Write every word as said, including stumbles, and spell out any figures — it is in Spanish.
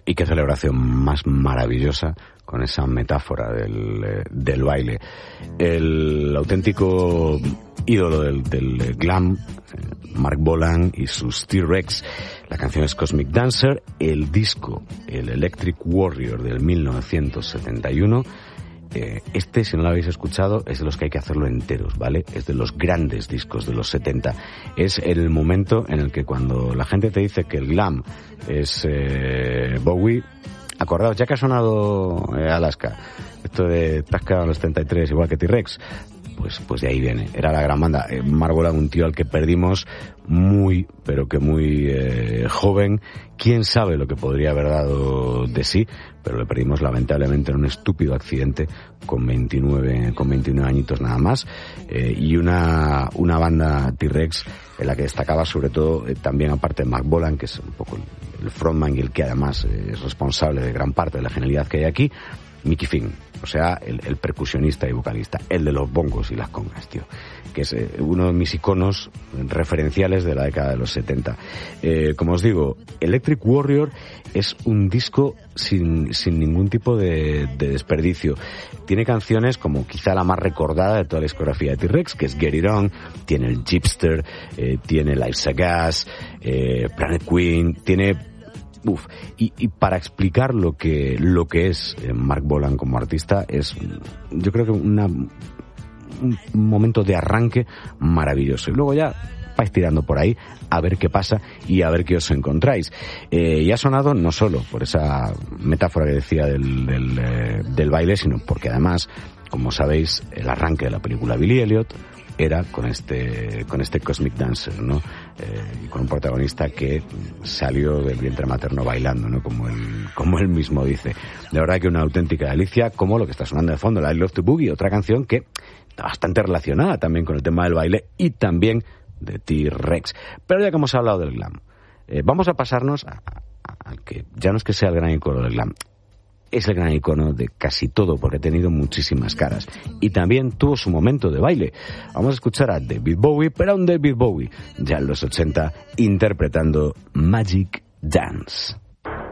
Y qué celebración más maravillosa con esa metáfora del, eh, del baile. El auténtico ídolo del, del glam, eh, Marc Bolan y sus T-Rex. La canción es Cosmic Dancer. El disco, el Electric Warrior del mil novecientos setenta y uno. Eh, este, si no lo habéis escuchado, es de los que hay que hacerlo enteros, ¿vale? Es de los grandes discos de los setenta. Es el momento en el que cuando la gente te dice que el glam es eh, Bowie, acordaos, ya que ha sonado eh, Alaska, esto de te has quedado en los setenta y tres igual que T-Rex, pues, pues de ahí viene. Era la gran banda. Eh, Marc Bolan, un tío al que perdimos muy, pero que muy eh, joven. Quién sabe lo que podría haber dado de sí, pero le perdimos lamentablemente en un estúpido accidente con veintinueve, con veintinueve añitos nada más. Eh, y una, una banda T-Rex en la que destacaba sobre todo eh, también, aparte de Marc Bolan, que es un poco el, el frontman y el que además eh, es responsable de gran parte de la genialidad que hay aquí, Mickey Finn, o sea, el, el percusionista y vocalista, el de los bongos y las congas, tío, que es eh, uno de mis iconos referenciales de la década de los setenta. Eh, como os digo, Electric Warrior es un disco sin, sin ningún tipo de, de desperdicio. Tiene canciones como quizá la más recordada de toda la discografía de T-Rex, que es Get It On, tiene el Gypster, eh, tiene Life's a Gas, eh, Planet Queen, tiene... Uf, y, y para explicar lo que lo que es eh, Marc Bolan como artista, es yo creo que una, un momento de arranque maravilloso. Y luego ya vais tirando por ahí a ver qué pasa y a ver qué os encontráis. Eh, y ha sonado no solo por esa metáfora que decía del, del, eh, del baile, sino porque además, como sabéis, el arranque de la película Billy Elliot era con este con este Cosmic Dancer, ¿no? Eh, con un protagonista que salió del vientre materno bailando, ¿no? Como él, como él mismo dice. De verdad que una auténtica delicia, como lo que está sonando de fondo, la I Love to Boogie, otra canción que está bastante relacionada también con el tema del baile y también de T-Rex. Pero ya que hemos hablado del glam, eh, vamos a pasarnos al que ya no es que sea el gran icono del glam, es el gran icono de casi todo, porque ha tenido muchísimas caras. Y también tuvo su momento de baile. Vamos a escuchar a David Bowie, pero a un David Bowie ya en los ochenta, interpretando Magic Dance.